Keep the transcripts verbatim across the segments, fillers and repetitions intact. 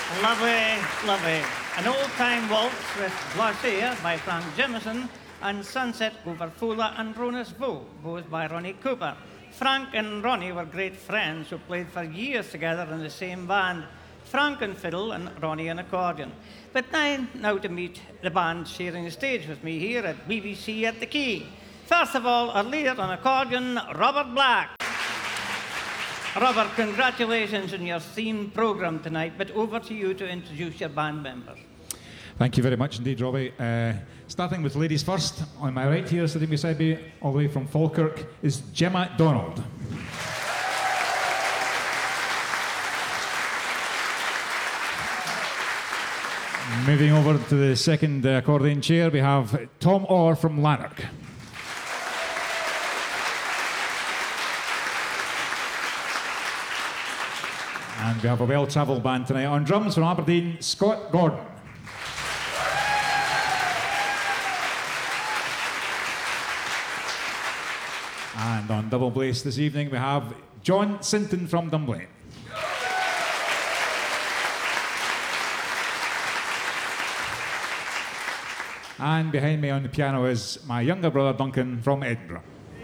Lovely, lovely. An old-time waltz with Blasé by Frank Jemison and Sunset over Fula and Ronas Vo, both by Ronnie Cooper. Frank and Ronnie were great friends who played for years together in the same band. Frank on fiddle and Ronnie on accordion. But now, now to meet the band sharing the stage with me here at B B C at the Quay. First of all, our leader on accordion, Robert Black. Robert, congratulations on your themed programme tonight, but over to you to introduce your band members. Thank you very much indeed, Robbie. Uh, starting with ladies first, on my right here, sitting beside me, all the way from Falkirk, is Gemma Donald. Moving over to the second uh, accordion chair, we have Tom Orr from Lanark. And we have a well-travelled band tonight. On drums from Aberdeen, Scott Gordon. And on double bass this evening, we have John Sinton from Dunblane. And behind me on the piano is my younger brother, Duncan, from Edinburgh.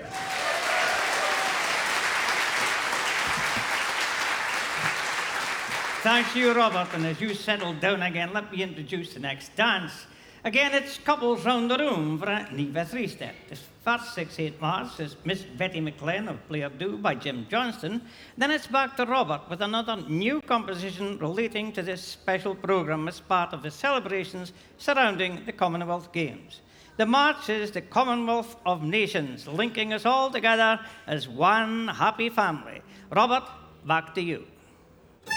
Thanks to you, Robert, and as you settle down again, let me introduce the next dance. Again, it's couples round the room for a Neva three-step. This first six eight march is Miss Betty McLean of Play Of Do by Jim Johnston. Then it's back to Robert with another new composition relating to this special programme as part of the celebrations surrounding the Commonwealth Games. The march is the Commonwealth of Nations, linking us all together as one happy family. Robert, back to you.